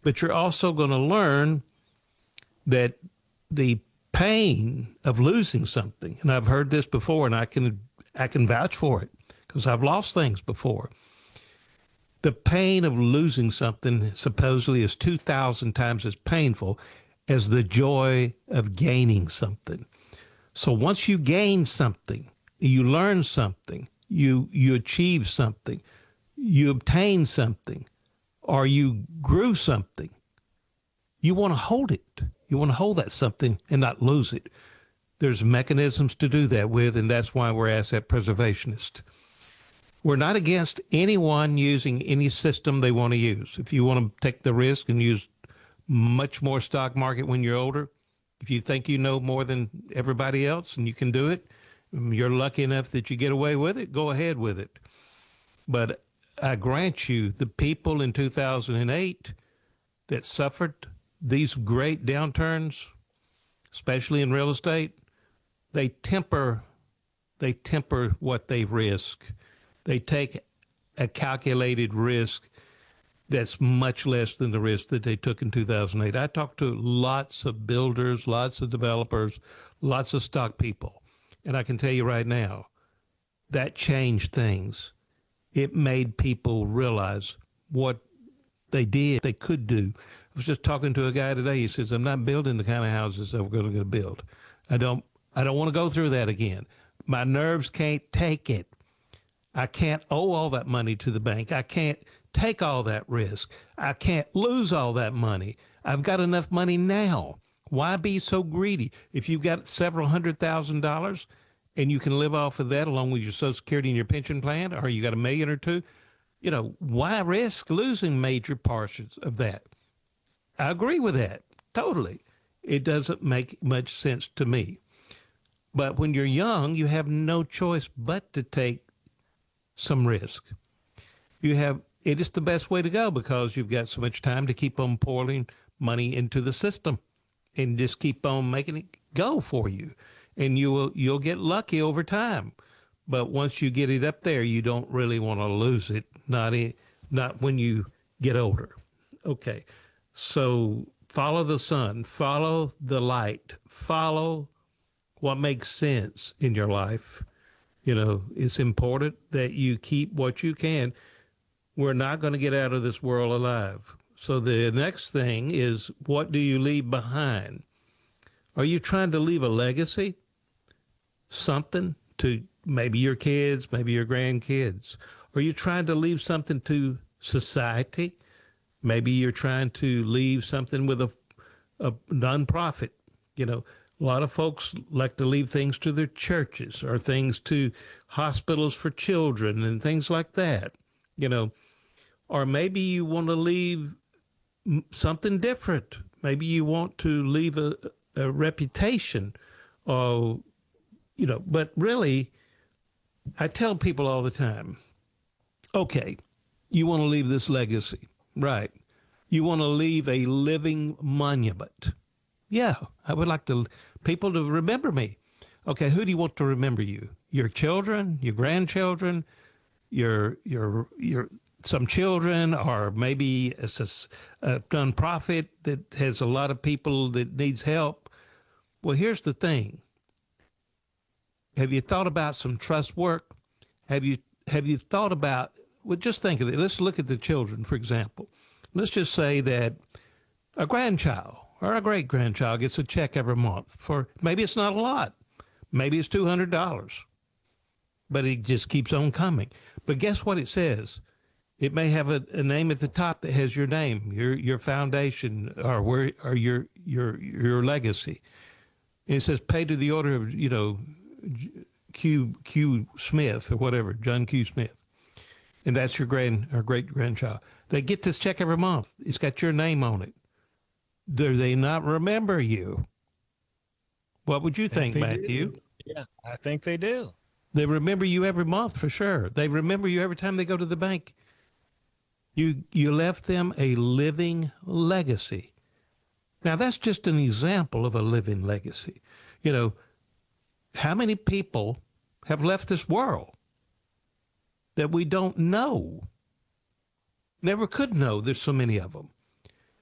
but you're also going to learn that the pain of losing something, and I've heard this before, and I can vouch for it because I've lost things before. The pain of losing something supposedly is 2,000 times as painful as the joy of gaining something. So once you gain something, you learn something, you achieve something, you obtain something, or you grew something, you want to hold it. You want to hold that something and not lose it. There's mechanisms to do that with, and that's why we're asset preservationists. We're not against anyone using any system they want to use. If you want to take the risk and use much more stock market when you're older, if you think you know more than everybody else and you can do it, you're lucky enough that you get away with it, go ahead with it. But I grant you, the people in 2008 that suffered these great downturns, especially in real estate, they temper what they risk. They take a calculated risk that's much less than the risk that they took in 2008. I talked to lots of builders, lots of developers, lots of stock people. And I can tell you right now, that changed things. It made people realize what they could do. I was just talking to a guy today. He says, I'm not building the kind of houses that we're going to build. I don't want to go through that again. My nerves can't take it. I can't owe all that money to the bank. I can't take all that risk. I can't lose all that money. I've got enough money now. Why be so greedy? If you've got several $100,000 and you can live off of that along with your Social Security and your pension plan, or you got $1 million or $2 million, why risk losing major portions of that? I agree with that totally. It doesn't make much sense to me. But when you're young, you have no choice but to take some risk. It is the best way to go because you've got so much time to keep on pouring money into the system and just keep on making it go for you. And you'll get lucky over time. But once you get it up there, you don't really want to lose it, not when you get older. Okay. So follow the sun, follow the light, follow what makes sense in your life. It's important that you keep what you can. We're not going to get out of this world alive. So the next thing is, what do you leave behind? Are you trying to leave a legacy? Something to maybe your kids, maybe your grandkids? Are you trying to leave something to society? Maybe you're trying to leave something with a nonprofit. A lot of folks like to leave things to their churches or things to hospitals for children and things like that. Or maybe you want to leave something different. Maybe you want to leave a reputation, or, but really, I tell people all the time, okay, you want to leave this legacy, right? You want to leave a living monument. Yeah, I would like people to remember me. Okay, who do you want to remember you? Your children, your grandchildren, your some children, or maybe a nonprofit that has a lot of people that needs help. Well, here's the thing. Have you thought about some trust work? Have you thought about, well, just think of it. Let's look at the children, for example. Let's just say that a grandchild or a great-grandchild gets a check every month for, maybe it's not a lot. Maybe it's $200, but it just keeps on coming. But guess what it says? It may have a name at the top that has your name, your foundation, or your legacy. And it says pay to the order of, Q Smith or whatever, John Q Smith. And that's your great-grandchild. They get this check every month. It's got your name on it. Do they not remember you? What would you think, Matthew? Yeah, I think they do. They remember you every month for sure. They remember you every time they go to the bank. You left them a living legacy. Now, that's just an example of a living legacy. How many people have left this world that we don't know? Never could know. There's so many of them.